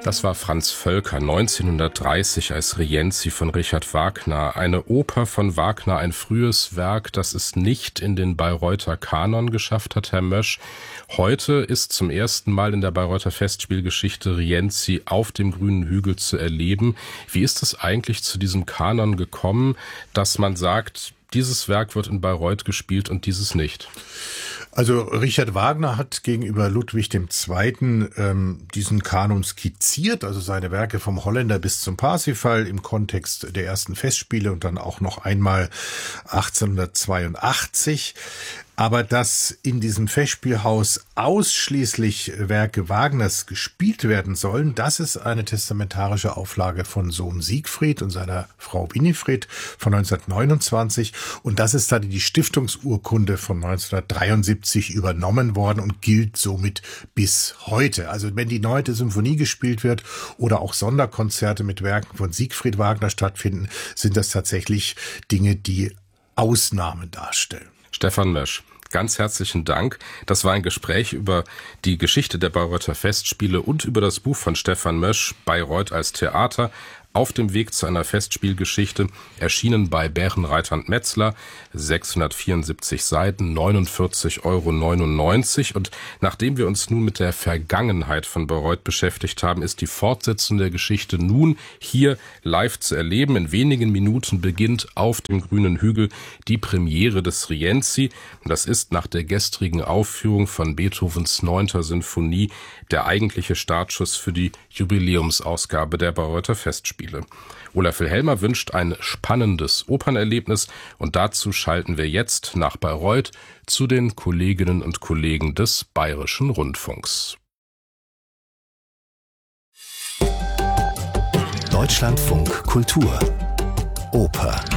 Das war Franz Völker 1930 als Rienzi von Richard Wagner. Eine Oper von Wagner, ein frühes Werk, das es nicht in den Bayreuther Kanon geschafft hat, Herr Mösch. Heute ist zum ersten Mal in der Bayreuther Festspielgeschichte Rienzi auf dem grünen Hügel zu erleben. Wie ist es eigentlich zu diesem Kanon gekommen, dass man sagt, dieses Werk wird in Bayreuth gespielt und dieses nicht? Also Richard Wagner hat gegenüber Ludwig II. Diesen Kanon skizziert, also seine Werke vom Holländer bis zum Parsifal im Kontext der ersten Festspiele und dann auch noch einmal 1882. Aber dass in diesem Festspielhaus ausschließlich Werke Wagners gespielt werden sollen, das ist eine testamentarische Auflage von Sohn Siegfried und seiner Frau Winifred von 1929. Und das ist dann in die Stiftungsurkunde von 1973 übernommen worden und gilt somit bis heute. Also wenn die 9. Symphonie gespielt wird oder auch Sonderkonzerte mit Werken von Siegfried Wagner stattfinden, sind das tatsächlich Dinge, die Ausnahmen darstellen. Stefan Mösch, ganz herzlichen Dank. Das war ein Gespräch über die Geschichte der Bayreuther Festspiele und über das Buch von Stefan Mösch, Bayreuth als Theater, auf dem Weg zu einer Festspielgeschichte, erschienen bei Bärenreiter & Metzler, 674 Seiten, 49,99 €. Und nachdem wir uns nun mit der Vergangenheit von Bayreuth beschäftigt haben, ist die Fortsetzung der Geschichte nun hier live zu erleben. In wenigen Minuten beginnt auf dem grünen Hügel die Premiere des Rienzi. Das ist nach der gestrigen Aufführung von Beethovens 9. Sinfonie der eigentliche Startschuss für die Jubiläumsausgabe der Bayreuther Festspiele. Olaf Wilhelmer wünscht ein spannendes Opernerlebnis und dazu schalten wir jetzt nach Bayreuth zu den Kolleginnen und Kollegen des Bayerischen Rundfunks. Deutschlandfunk Kultur Oper